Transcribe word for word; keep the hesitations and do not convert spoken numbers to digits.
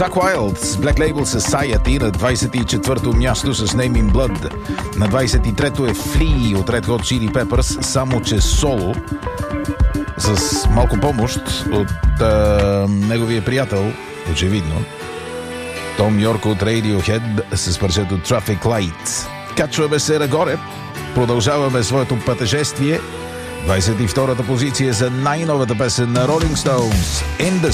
Зак Уайлд с Black Label Society на двадесет и четвърто място с Name in Blood. На двадесет и трето е Flea от Red Hot Chili Peppers, само че соло, с малко помощ от а, неговия приятел, очевидно, Том Йорк от Radiohead с парчето Traffic Light. Качваме се нагоре, продължаваме своето пътешествие. двадесет и втората позиция за най-новата песен на Rolling Stones, In the